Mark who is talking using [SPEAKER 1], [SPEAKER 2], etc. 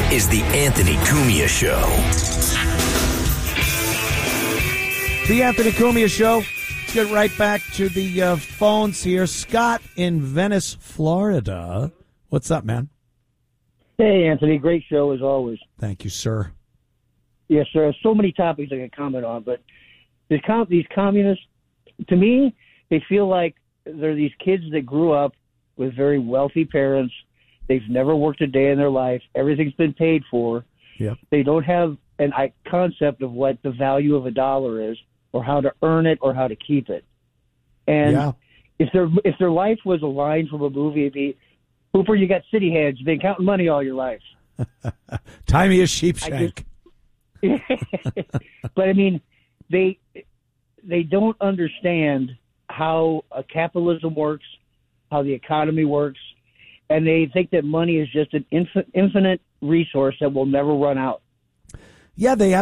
[SPEAKER 1] is the Anthony Cumia Show.
[SPEAKER 2] The Anthony Cumia Show. Let's get right back to the phones here. Scott in Venice, Florida. What's up, man?
[SPEAKER 3] Hey, Anthony. Great show as always.
[SPEAKER 2] Thank you, sir.
[SPEAKER 3] Yes, sir. So many topics I can comment on, but these communists, to me, they feel like they're these kids that grew up with very wealthy parents. They've never worked a day in their life. Everything's been paid for.
[SPEAKER 2] Yep.
[SPEAKER 3] They don't have an concept of what the value of a dollar is, or how to earn it, or how to keep it. And if their life was a line from a movie, it'd be, Hooper, you got city hands. You've been counting money all your life.
[SPEAKER 2] Tie me a sheepshank.
[SPEAKER 3] But I mean, they don't understand how capitalism works, how the economy works, and they think that money is just an infinite resource that will never run out.
[SPEAKER 2] Yeah, they